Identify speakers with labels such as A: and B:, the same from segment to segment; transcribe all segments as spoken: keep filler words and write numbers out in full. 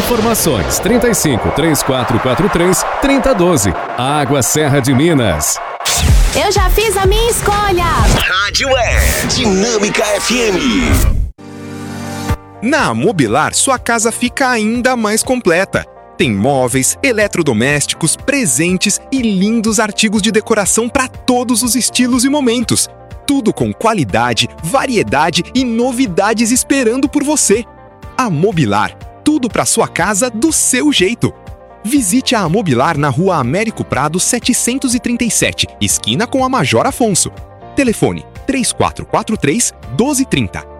A: Informações trinta e cinco, três quatro quatro três, trinta doze. Água Serra de Minas.
B: Eu já fiz a minha escolha.
C: Rádio é Dinâmica F M.
D: Na Mobilar, sua casa fica ainda mais completa. Tem móveis, eletrodomésticos, presentes e lindos artigos de decoração para todos os estilos e momentos. Tudo com qualidade, variedade e novidades esperando por você. A Mobilar, tudo para sua casa do seu jeito. Visite a Mobilar na Rua Américo Prado setecentos e trinta e sete, esquina com a Major Afonso. Telefone três quatro quatro três, um dois três zero.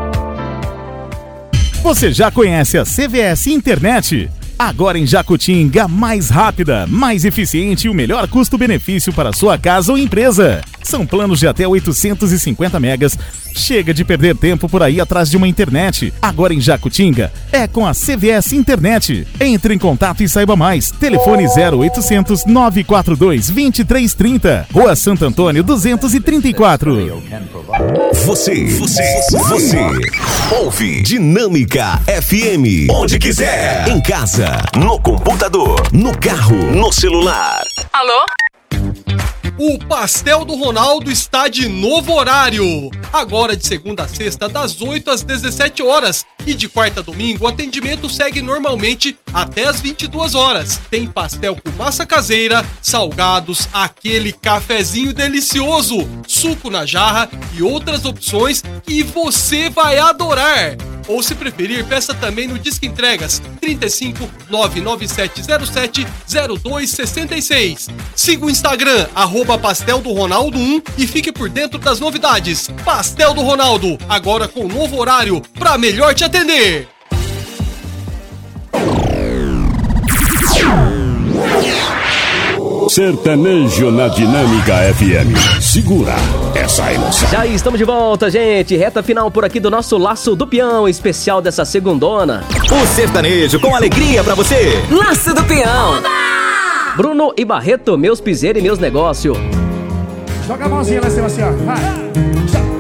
E: Você já conhece a C V S Internet? Agora em Jacutinga, mais rápida, mais eficiente e o melhor custo-benefício para sua casa ou empresa. São planos de até oitocentos e cinquenta megas. Chega de perder tempo por aí atrás de uma internet. Agora em Jacutinga, é com a C V S Internet. Entre em contato e saiba mais. Telefone zero oitocentos, nove quatro dois, dois três três zero. Rua Santo Antônio, duzentos e trinta e quatro.
C: Você, você, você ouve Dinâmica F M. Onde quiser. Em casa, no computador, no carro, no celular.
B: Alô?
F: O Pastel do Ronaldo está de novo horário. Agora de segunda a sexta, das oito às dezessete horas. E de quarta a domingo, o atendimento segue normalmente até às vinte e duas horas. Tem pastel com massa caseira, salgados, aquele cafezinho delicioso, suco na jarra e outras opções que você vai adorar. Ou se preferir, peça também no Disque Entregas trinta e cinco, nove nove sete zero sete, zero dois seis seis. Siga o Instagram, arroba Pastel do Ronaldo um e fique por dentro das novidades. Pastel do Ronaldo, agora com novo horário para melhor te atender.
G: Sertanejo na Dinâmica F M. Segura essa emoção.
H: Já estamos de volta, gente. Reta final por aqui do nosso Laço do Peão, especial dessa segundona.
I: O sertanejo com alegria pra você.
B: Laço do Peão. Oba!
H: Bruno e Barreto, meus piseiro e meus negócios.
J: Joga a mãozinha lá em cima assim, ó. Vai.